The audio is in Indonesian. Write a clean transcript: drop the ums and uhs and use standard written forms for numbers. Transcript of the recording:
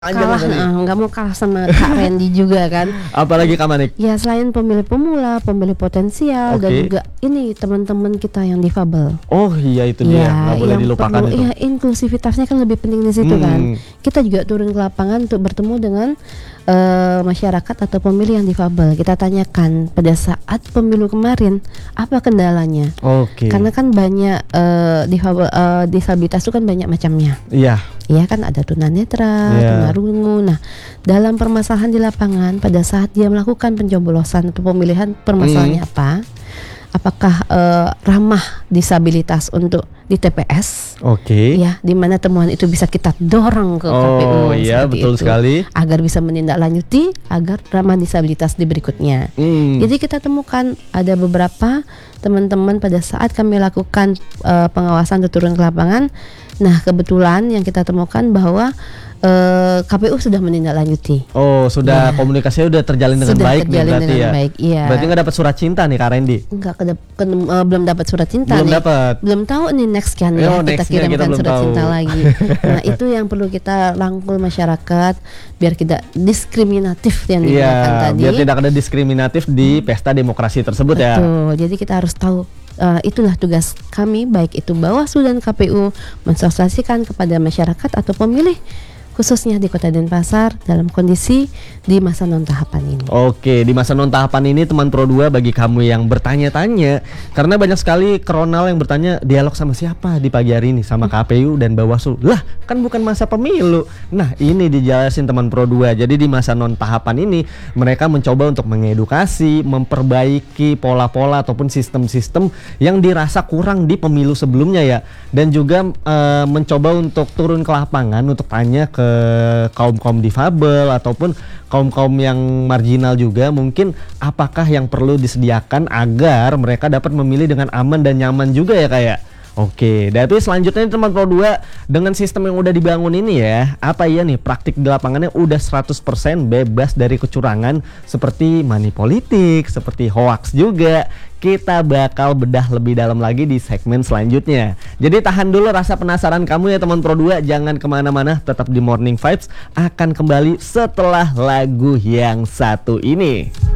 Nggak mau kalah sama Kak Randy juga kan. Apalagi Kak Manik? Ya selain pemilih pemula, pemilih potensial, dan juga ini teman-teman kita yang difabel. Oh iya, itu dia, nggak boleh dilupakan itu. Ya, inklusivitasnya kan lebih penting di situ kan. Kita juga turun ke lapangan untuk bertemu dengan masyarakat atau pemilih yang difabel. Kita tanyakan pada saat pemilu kemarin apa kendalanya. Karena kan banyak disabilitas itu kan banyak macamnya. Iya kan, ada tunanetra, tunarungu. Nah, dalam permasalahan di lapangan pada saat dia melakukan pencoblosan atau pemilihan, permasalahannya apa? Apakah ramah disabilitas untuk di TPS? Ya, di mana temuan itu bisa kita dorong ke KPU. Iya, betul sekali. Agar bisa menindaklanjuti agar ramah disabilitas di berikutnya. Jadi kita temukan ada beberapa teman-teman pada saat kami lakukan pengawasan atau turun ke lapangan. Nah, kebetulan yang kita temukan bahwa KPU sudah menindaklanjuti. Sudah komunikasinya udah terjalin dengan baik nih berarti ya. Berarti nggak dapat surat cinta nih Kak Randy? Belum dapat surat cinta belum tahu nih next kan ya, kita kirimkan surat cinta lagi. Nah, itu yang perlu kita rangkul masyarakat biar tidak diskriminatif yang digunakan tadi. Biar tidak ada diskriminatif di pesta demokrasi tersebut. Betul. Jadi kita harus tahu. Itulah tugas kami, baik itu Bawaslu dan KPU, mensosialisasikan kepada masyarakat atau pemilih khususnya di Kota Denpasar dalam kondisi di masa non tahapan ini. Di masa non tahapan ini teman Pro 2, bagi kamu yang bertanya-tanya, karena banyak sekali kronal yang bertanya dialog sama siapa di pagi hari ini, sama KPU dan Bawaslu. Lah, kan bukan masa pemilu. Nah, ini dijelasin teman Pro 2. Jadi di masa non tahapan ini mereka mencoba untuk mengedukasi, memperbaiki pola-pola ataupun sistem-sistem yang dirasa kurang di pemilu sebelumnya ya. Dan juga mencoba untuk turun ke lapangan untuk tanya ke kaum-kaum difabel ataupun kaum-kaum yang marginal juga, mungkin apakah yang perlu disediakan agar mereka dapat memilih dengan aman dan nyaman juga ya kayak. Tapi selanjutnya teman Pro 2, dengan sistem yang udah dibangun ini ya, apa iya nih praktik di lapangannya udah 100% bebas dari kecurangan seperti money politik, seperti hoax juga? Kita bakal bedah lebih dalam lagi di segmen selanjutnya. Jadi tahan dulu rasa penasaran kamu ya teman Pro 2, jangan kemana-mana, tetap di Morning Vibes, akan kembali setelah lagu yang satu ini.